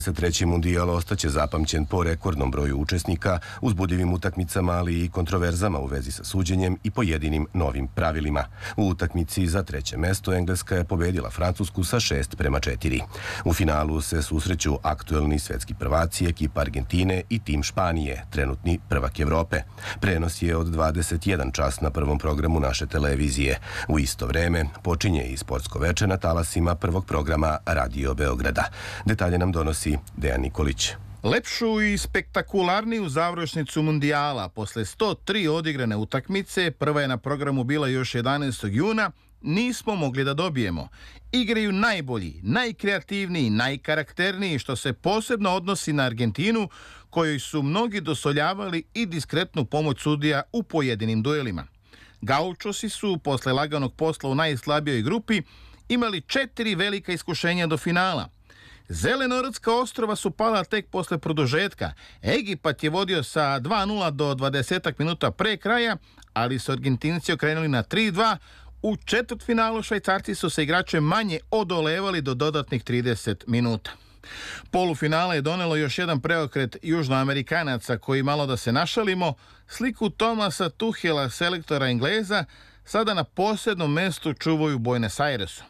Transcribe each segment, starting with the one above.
Treći mundijal ostaće zapamćen po rekordnom broju učesnika, uzbudljivim utakmicama, ali i kontroverzama u vezi sa suđenjem i pojedinim novim pravilima. U utakmici za treće mesto Engleska je pobedila Francusku sa 6:4. U finalu se susreću aktuelni svetski prvaci, ekipa Argentine i tim Španije, trenutni prvak Evrope. Prenos je od 21 čas na prvom programu naše televizije. U isto vreme počinje i sportsko veče na talasima prvog programa Radio Beograda. Detalje nam donosi Dejan Nikolić. Lepšu i spektakularniju završnicu mundijala posle 103 odigrane utakmice, prva je na programu bila još 11. juna, nismo mogli da dobijemo. Igraju najbolji, najkreativniji, najkarakterniji, što se posebno odnosi na Argentinu, kojoj su mnogi dosoljavali i diskretnu pomoć sudija u pojedinim duelima. Gaučosi su, posle laganog posla u najslabijoj grupi, imali 4 velika iskušenja do finala. Zelenorodska ostrva su pala tek posle produžetka. Egipat je vodio sa 2:0 do 20 minuta pre kraja, ali su Argentinci okrenuli na 3:2. U četvrtfinalu Švajcarci su se igrače manje odolevali do dodatnih 30 minuta. Polufinale je donelo još jedan preokret Južnoamerikanaca koji, malo da se našalimo, sliku Thomasa Tuchela, selektora Engleza, sada na posebnom mestu čuvaju u Buenos Airesu.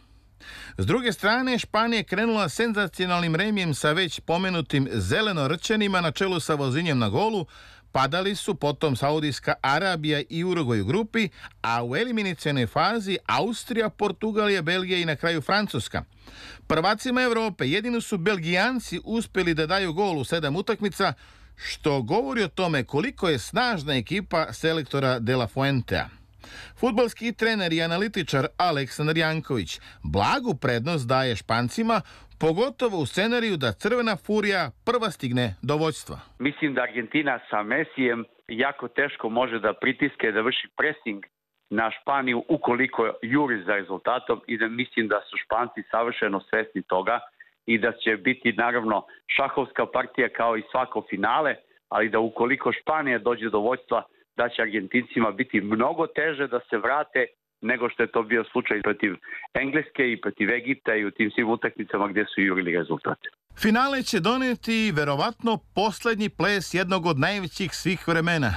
S druge strane, Španija je krenula senzacionalnim remijem sa već pomenutim Zelenorčanima na čelu sa Vozinjem na golu, padali su potom Saudijska Arabija i Urugvaj u grupi, a u eliminacionoj fazi Austrija, Portugalija, Belgija i na kraju Francuska. Prvacima Evrope jedino su Belgijanci uspeli da daju gol u 7 utakmica, što govori o tome koliko je snažna ekipa selektora De La Fuentea. Fudbalski trener i analitičar Aleksandar Janković blagu prednost daje Špancima, pogotovo u scenariju da Crvena furija prva stigne do vođstva. Mislim da Argentina sa Mesijem jako teško može da pritiske, da vrši presing na Španiju ukoliko juri za rezultatom, i da mislim da su Španci savršeno svesni toga i da će biti naravno šahovska partija kao i svako finale, ali da ukoliko Španija dođe do vođstva, da će Argentincima biti mnogo teže da se vrate nego što je to bio slučaj protiv Engleske i protiv Egipta i u tim svim utakmicama gdje su jurili rezultate. Finale će doneti verovatno poslednji ples jednog od najvećih svih vremena.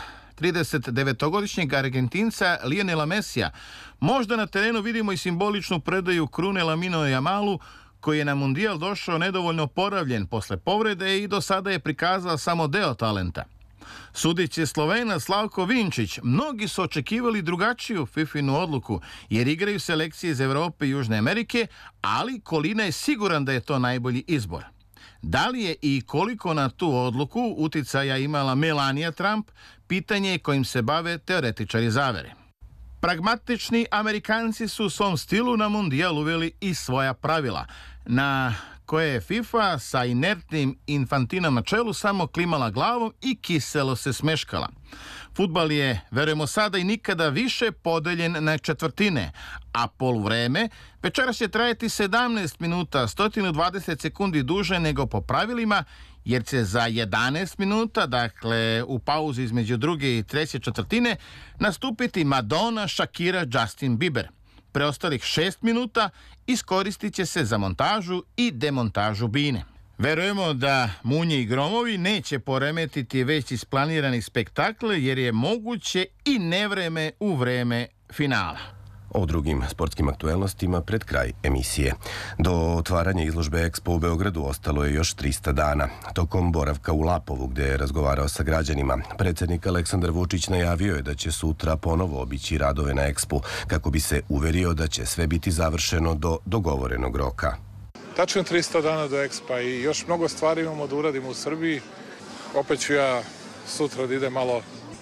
39-godišnjeg Argentinca Lionela Mesija. Možda na terenu vidimo i simboličnu predaju krune Laminu Jamalu, koji je na mundijal došao nedovoljno oporavljen posle povrede i do sada je prikazao samo deo talenta. Sudiće Slovenac Slavko Vinčić, mnogi su očekivali drugačiju Fifinu odluku, jer igraju selekcije iz Evrope i Južne Amerike, ali Kolina je siguran da je to najbolji izbor. Da li je i koliko na tu odluku uticaja imala Melania Trump, pitanje je kojim se bave teoretičari zavere. Pragmatični Amerikanci su u svom stilu na mundijal uveli i svoja pravila, na koje je FIFA sa inertnim Infantinom na čelu samo klimala glavom i kiselo se smeškala. Fudbal je, verujemo sada i nikada više, podeljen na četvrtine, a poluvreme večeras će trajati 17 minuta, 120 sekundi duže nego po pravilima, jer će za 11 minuta, dakle u pauzi između druge i treće četvrtine, nastupiti Madonna, Shakira, Justin Bieber. Preostalih 6 minuta iskoristit će se za montažu i demontažu bine. Verujemo da munje i gromovi neće poremetiti već isplanirani spektakl, jer je moguće i nevreme u vreme finala. O drugim sportskim aktuelnostima pred kraj emisije. Do otvaranja izložbe Expo u Beogradu ostalo je još 300 dana. Tokom boravka u Lapovu, gde je razgovarao sa građanima, predsjednik Aleksandar Vučić najavio je da će sutra ponovo obići radove na Expu, kako bi se uverio da će sve biti završeno do dogovorenog roka. Tačno 300 dana do Expa i još mnogo stvari imamo da uradimo u Srbiji. Opet ću ja sutra da idem malo,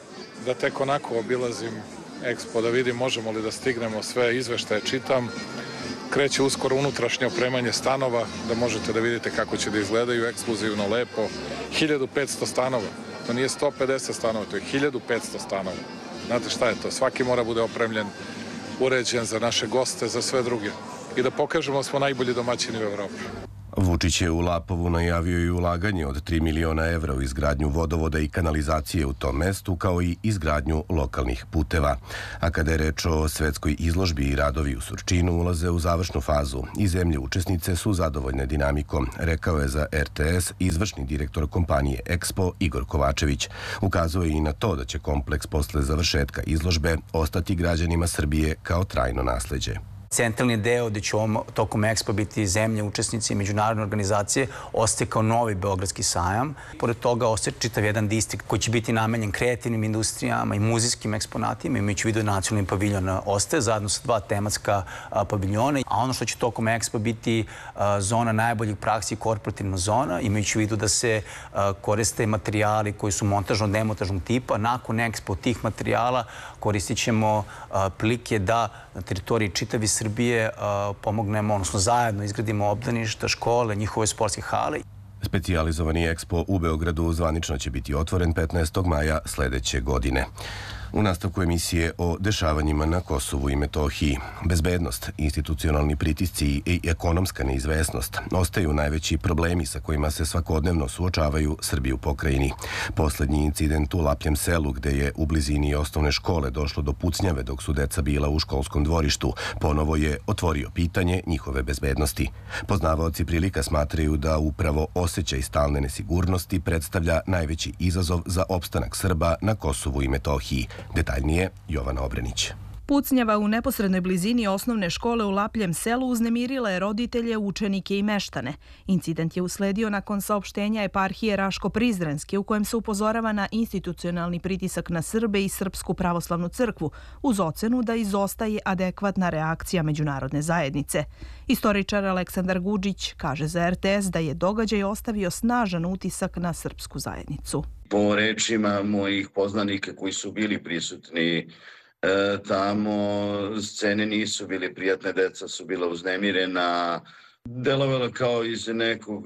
da tek onako obilazim Expo, da vidim možemo li da stignemo sve izveštaje, čitam. Kreće uskoro unutrašnje opremanje stanova, da možete da vidite kako će da izgledaju ekskluzivno, lepo. 1500 stanova, to nije 150 stanova, to je 1500 stanova. Znate šta je to? Svaki mora bude opremljen, uređen za naše goste, za sve druge. I da pokažemo da smo najbolji domaćini u Evropi. Vučić je u Lapovu najavio i ulaganje od 3 miliona evra u izgradnju vodovoda i kanalizacije u tom mestu, kao i izgradnju lokalnih puteva. A kada je reč o svetskoj izložbi i radovi u Surčinu ulaze u završnu fazu i zemlje učesnice su zadovoljne dinamikom, rekao je za RTS izvršni direktor kompanije Expo Igor Kovačević. Ukazuje i na to da će kompleks posle završetka izložbe ostati građanima Srbije kao trajno nasleđe. Centralni deo gde će tokom Expo biti zemlje, učesnici i međunarodne organizacije ostaje kao novi Beogradski sajam. Pored toga ostaje čitav jedan distrikt koji će biti namenjen kreativnim industrijama i muzejskim eksponatima. Imajući u vidu nacionalni paviljon ostaje zajedno sa 2 tematska paviljona. A ono što će tokom Expo biti zona najboljih praksi, korporativna zona, imajući u vidu da se koriste materijali koji su montažno-demontažnog tipa. Nakon Expo tih materijala koristit ćemo prilike da na teritoriji čitavi Srbije pomognemo, odnosno zajedno izgradimo obdaništa, škole, njihove sportske hale. Specijalizovani Expo u Beogradu zvanično će biti otvoren 15. maja sledeće godine. U nastavku emisije o dešavanjima na Kosovu i Metohiji. Bezbednost, institucionalni pritisci i ekonomska neizvesnost ostaju najveći problemi sa kojima se svakodnevno suočavaju Srbi u pokrajini. Poslednji incident u Lapljem selu, gde je u blizini osnovne škole došlo do pucnjave dok su deca bila u školskom dvorištu, ponovo je otvorio pitanje njihove bezbednosti. Poznavaoci prilika smatraju da upravo osjećaj stalne nesigurnosti predstavlja najveći izazov za opstanak Srba na Kosovu i Metohiji. Detaljnije, Jovana Obrenić. Pucnjava u neposrednoj blizini osnovne škole u Lapljem selu uznemirila je roditelje, učenike i meštane. Incident je usledio nakon saopštenja eparhije Raško-Prizrenske u kojem se upozorava na institucionalni pritisak na Srbe i Srpsku pravoslavnu crkvu uz ocenu da izostaje adekvatna reakcija međunarodne zajednice. Istoričar Aleksandar Gudžić kaže za RTS da je događaj ostavio snažan utisak na srpsku zajednicu. Po rečima mojih poznanika koji su bili prisutni tamo, scene nisu bile prijatne, deca su bila uznemirena, delovalo kao iz nekog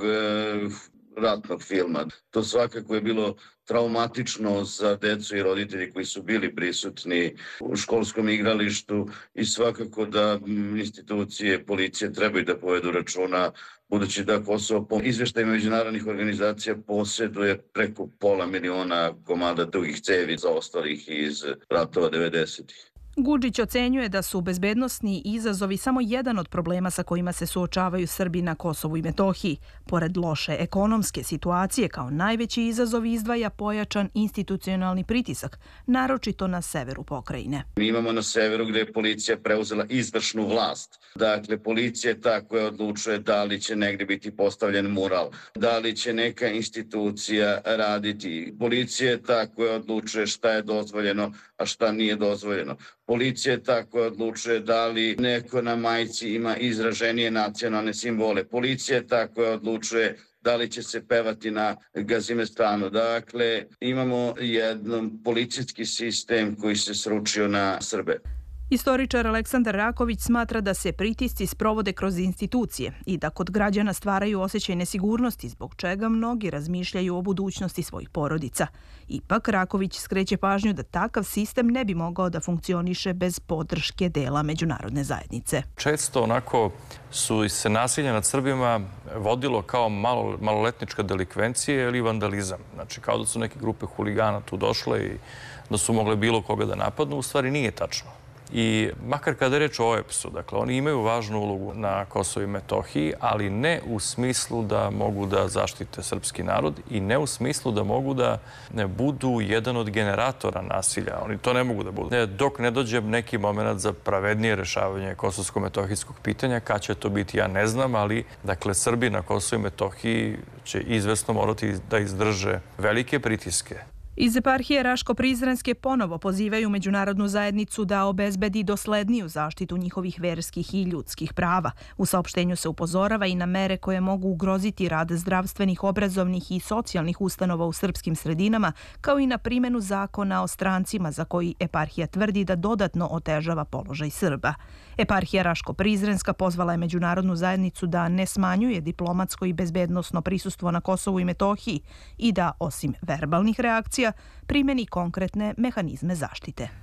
ratnog filma. To svakako je bilo traumatično za decu i roditelji koji su bili prisutni u školskom igralištu i svakako da institucije, policije trebaju da povedu računa, budući da Kosovo po izveštajima međunarodnih organizacija posjeduje preko 500.000 komada dugih cevi zaostalih iz ratova 90-ih. Gudžić ocenjuje da su bezbednosni izazovi samo jedan od problema sa kojima se suočavaju Srbi na Kosovu i Metohiji. Pored loše ekonomske situacije, kao najveći izazov izdvaja pojačan institucionalni pritisak, naročito na severu pokrajine. Mi imamo na severu gde je policija preuzela izvršnu vlast. Dakle, policija je ta koja odlučuje da li će negdje biti postavljen mural, da li će neka institucija raditi. Policija je ta koja odlučuje šta je dozvoljeno, a šta nije dozvoljeno. Policija je ta koja odlučuje da li neko na majici ima izraženije nacionalne simbole. Policija je ta koja odlučuje da li će se pevati na Gazimestanu. Dakle, imamo jedan policijski sistem koji se sručio na Srbe. Istoričar Aleksandar Raković smatra da se pritisci sprovode kroz institucije i da kod građana stvaraju osjećaj nesigurnosti, zbog čega mnogi razmišljaju o budućnosti svojih porodica. Ipak, Raković skreće pažnju da takav sistem ne bi mogao da funkcioniše bez podrške dela međunarodne zajednice. Često onako su se nasilje nad Srbima vodilo kao maloletnička delikvencija ili vandalizam. Znači, kao da su neke grupe huligana tu došle i da su mogle bilo koga da napadnu, u stvari nije tačno. I makar kada je reč o OEBS-u, dakle, oni imaju važnu ulogu na Kosovu i Metohiji, ali ne u smislu da mogu da zaštite srpski narod i ne u smislu da mogu da budu jedan od generatora nasilja. Oni to ne mogu da budu. Dok ne dođe neki moment za pravednije rešavanje kosovsko-metohijskog pitanja, kad će to biti, ja ne znam, ali dakle, Srbi na Kosovu i Metohiji će izvesno morati da izdrže velike pritiske. Iz eparhije Raško-Prizrenske ponovo pozivaju međunarodnu zajednicu da obezbedi dosledniju zaštitu njihovih verskih i ljudskih prava. U saopštenju se upozorava i na mere koje mogu ugroziti rad zdravstvenih, obrazovnih i socijalnih ustanova u srpskim sredinama, kao i na primjenu zakona o strancima za koji eparhija tvrdi da dodatno otežava položaj Srba. Eparhija Raško-Prizrenska pozvala je međunarodnu zajednicu da ne smanjuje diplomatsko i bezbednosno prisustvo na Kosovu i Metohiji i da, osim verbalnih reakcija, primjeni konkretne mehanizme zaštite.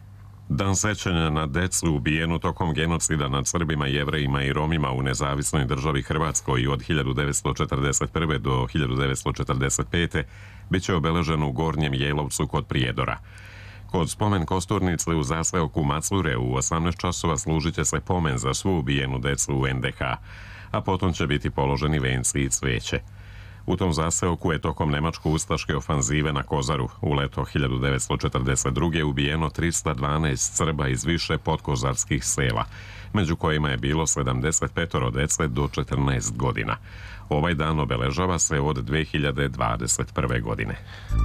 Dan sećanja na decu ubijenu tokom genocida nad Srbima, Jevrejima i Romima u nezavisnoj državi Hrvatskoj od 1941. do 1945. bit će obeležen u Gornjem Jelovcu kod Prijedora. Kod spomen kosturnice u zaseoku Maclure u 18 časova služit će se pomen za svu ubijenu decu u NDH, a potom će biti položeni venci i cvijeće. U tom zaseoku je tokom nemačko-ustaške ofanzive na Kozaru u leto 1942. ubijeno 312 Srba iz više podkozarskih sela, među kojima je bilo 75 dece do 14 godina. Ovaj dan obeležava se od 2021. godine.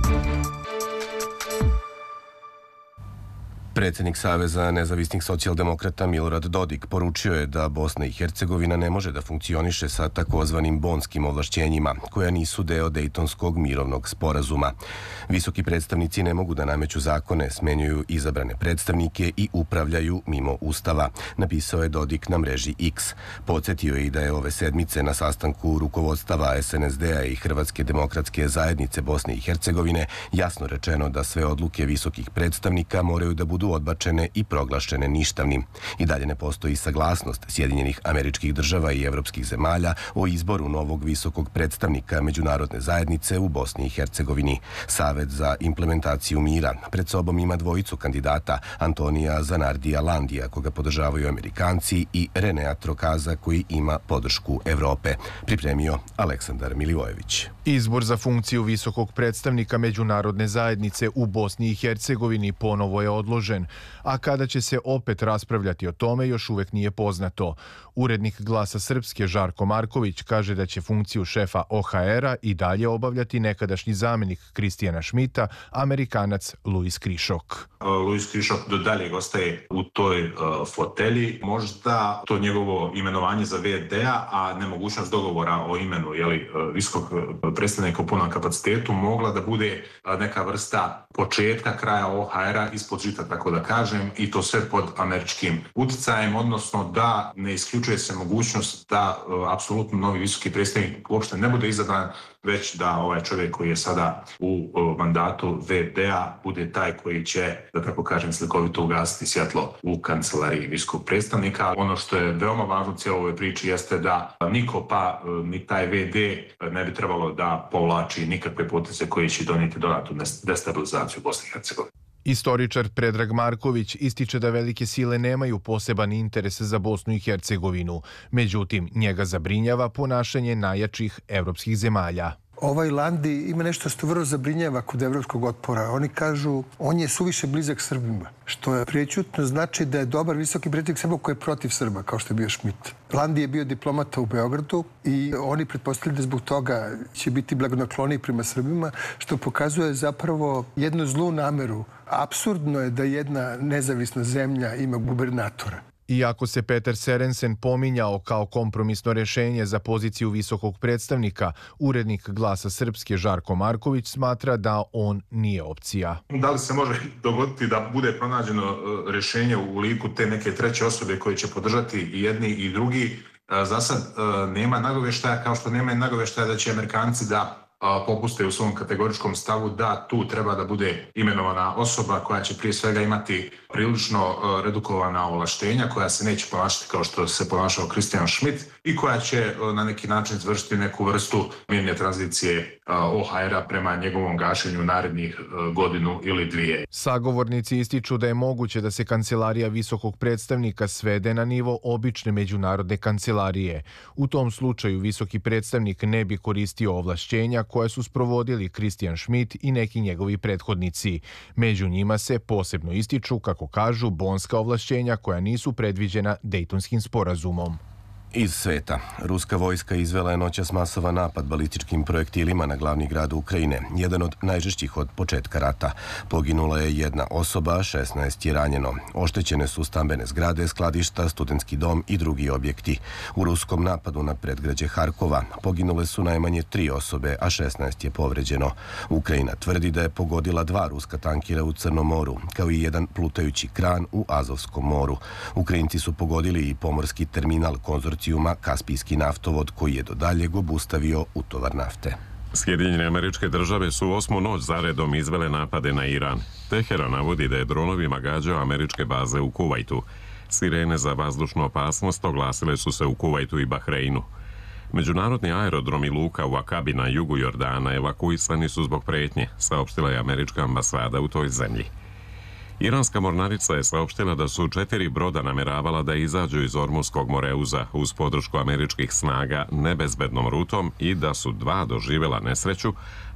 Predsjednik Saveza nezavisnih socijaldemokrata Milorad Dodik poručio je da Bosna i Hercegovina ne može da funkcioniše sa takozvanim bonskim ovlašćenjima, koja nisu deo Dejtonskog mirovnog sporazuma. Visoki predstavnici ne mogu da nameću zakone, smenjuju izabrane predstavnike i upravljaju mimo Ustava, napisao je Dodik na mreži X. Podsjetio je i da je ove sedmice na sastanku rukovodstava SNSD-a i Hrvatske demokratske zajednice Bosne i Hercegovine jasno rečeno da sve odluke visokih predstavnika moraju da budu odbačene i proglašene ništavnim. I dalje ne postoji saglasnost Sjedinjenih Američkih Država i evropskih zemalja o izboru novog visokog predstavnika međunarodne zajednice u Bosni i Hercegovini. Savet za implementaciju mira pred sobom ima dvojicu kandidata, Antonija Zanardija Landija, koga podržavaju Amerikanci, i Renea Trokaza, koji ima podršku Evrope. Pripremio Aleksandar Milivojević. Izbor za funkciju visokog predstavnika međunarodne zajednice u Bosni i Hercegovini ponovo je odložen, a kada će se opet raspravljati o tome još uvek nije poznato. Urednik Glasa Srpske Žarko Marković kaže da će funkciju šefa OHR-a i dalje obavljati nekadašnji zamenik Kristijana Šmita, Amerikanac Luis Krišok. Luis Krišok do daljeg ostaje u toj fotelji. Možda to njegovo imenovanje za VD-a, a nemogućnost dogovora o imenu visokog predstavnika u punom kapacitetu mogla da bude neka vrsta početka kraja OHR-a ispod žita, tako da kažem, i to sve pod američkim utjecajem, odnosno da ne isključuje se mogućnost da apsolutno novi visoki predstavnik uopšte ne bude izabran, već da ovaj čovjek koji je sada u mandatu VD-a bude taj koji će, da tako kažem, slikovito ugasiti svjetlo u kancelariji visokog predstavnika. Ono što je veoma važno u cijeloj ovoj priči jeste da niko, pa ni taj VD, ne bi trebalo da povlači nikakve poteze koji će donijeti dodatnu destabilizaciju Bosne i Hercegovine. Istoričar Predrag Marković ističe da velike sile nemaju poseban interes za Bosnu i Hercegovinu. Međutim, njega zabrinjava ponašanje najjačih evropskih zemalja. Ovaj Landi ima nešto što vrlo zabrinjava kod evropskog otpora. Oni kažu, on je suviše blizak Srbima, što je prećutno znači da je dobar visoki predstavnik Srba koji je protiv Srba, kao što je bio Šmit. Landi je bio diplomata u Beogradu i oni pretpostavljaju da zbog toga će biti blagonakloniji prema Srbima, što pokazuje zapravo jednu zlu nameru. Apsurdno je da jedna nezavisna zemlja ima gubernatora. Iako se Peter Serensen pominjao kao kompromisno rješenje za poziciju visokog predstavnika, urednik Glasa Srpske Žarko Marković smatra da on nije opcija. Da li se može dogoditi da bude pronađeno rješenje u liku te neke treće osobe koje će podržati i jedni i drugi? Za sad nema nagoveštaja, kao što nema i nagoveštaja da će Amerikanci da popuste u svom kategoričkom stavu da tu treba da bude imenovana osoba koja će prije svega imati prilično redukovana ovlaštenja, koja se neće ponašati kao što se ponašao Kristijan Šmit i koja će na neki način izvršiti neku vrstu mirne tranzicije OHR-a prema njegovom gašenju narednih godinu ili dvije. Sagovornici ističu da je moguće da se kancelarija visokog predstavnika svede na nivo obične međunarodne kancelarije. U tom slučaju visoki predstavnik ne bi koristio ovlašćenja koje su sprovodili Kristijan Šmit i neki njegovi prethodnici. Među njima se posebno ističu, kako kažu, bonska ovlašćenja koja nisu predviđena Dejtonskim sporazumom. Iz sveta. Ruska vojska izvela je noćas masovan napad balističkim projektilima na glavni grad Ukrajine, jedan od najžešćih od početka rata. Poginula je jedna osoba, 16 je ranjeno. Oštećene su stambene zgrade, skladišta, studentski dom i drugi objekti. U ruskom napadu na predgrađe Harkova poginule su najmanje 3 osobe, a 16 je povređeno. Ukrajina tvrdi da je pogodila 2 ruska tankera u Crnom moru, kao i jedan plutajući kran u Azovskom moru. Ukrajinci su pogodili i pomorski terminal konzorcijuma Kaspijski naftovod, koji je do daljeg obustavio utovar nafte. Sjedinjene Američke Države su 8. noć zaredom izvele napade na Iran. Teheran navodi da je dronovima gađao američke baze u Kuvajtu. Sirene za vazdušnu opasnost oglasile su se u Kuvajtu i Bahreinu. Međunarodni aerodrom i luka u Akabi na jugu Jordana evakuisani su zbog pretnje, saopštila je američka ambasada u toj zemlji. Iranska mornarica je saopštila da su 4 broda nameravala da izađu iz Ormuskog Moreuza uz podršku američkih snaga nebezbednom rutom i da su 2 doživjela nesreću,